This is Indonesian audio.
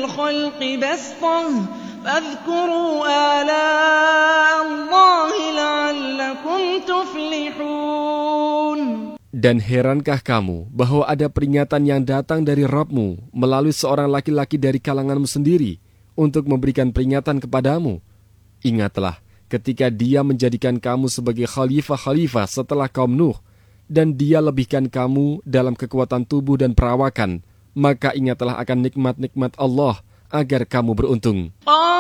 الْخَلْقِ بَسْطَةً فَاذْكُرُوا آلَاءَ اللَّهِ لَعَلَّكُمْ تُفْلِحُونَ. Dan herankah kamu bahwa ada peringatan yang datang dari Rabb-mu melalui seorang laki-laki dari kalanganmu sendiri untuk memberikan peringatan kepadamu? Ingatlah ketika dia menjadikan kamu sebagai khalifah-khalifah setelah kaum Nuh, dan dia lebihkan kamu dalam kekuatan tubuh dan perawakan, maka ingatlah akan nikmat-nikmat Allah agar kamu beruntung.